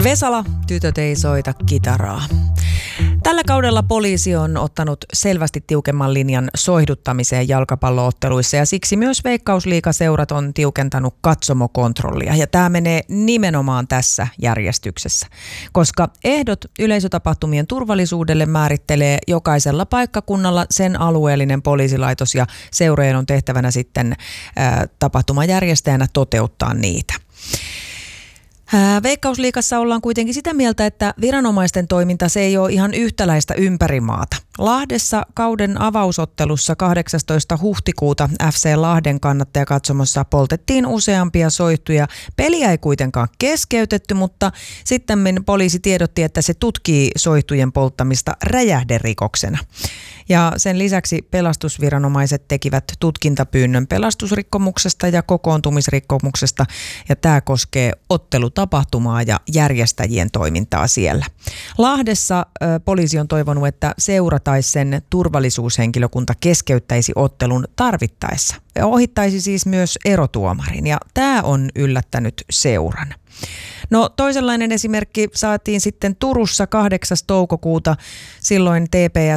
Vesala, tytöt ei soita kitaraa. Tällä kaudella poliisi on ottanut selvästi tiukemman linjan soihduttamiseen jalkapallootteluissa ja siksi myös Veikkausliigaseurat on tiukentanut katsomokontrollia. Ja tämä menee nimenomaan tässä järjestyksessä, koska ehdot yleisötapahtumien turvallisuudelle määrittelee jokaisella paikkakunnalla sen alueellinen poliisilaitos ja seurojen on tehtävänä sitten tapahtumajärjestäjänä toteuttaa niitä. Veikkausliigassa ollaan kuitenkin sitä mieltä, että viranomaisten toiminta se ei ole ihan yhtäläistä ympäri maata. Lahdessa kauden avausottelussa 18. huhtikuuta FC Lahden kannattajakatsomossa poltettiin useampia soihtuja. Peliä ei kuitenkaan keskeytetty, mutta sitten poliisi tiedotti, että se tutkii soihtujen polttamista räjähderikoksena. Ja sen lisäksi pelastusviranomaiset tekivät tutkintapyynnön pelastusrikkomuksesta ja kokoontumisrikkomuksesta, ja tämä koskee ottelutapahtumaa ja järjestäjien toimintaa siellä. Lahdessa poliisi on toivonut, että seura tai sen turvallisuushenkilökunta keskeyttäisi ottelun tarvittaessa. Ohittaisi siis myös erotuomarin, ja tämä on yllättänyt seuran. No toisenlainen esimerkki saatiin sitten Turussa 8. toukokuuta. Silloin TPS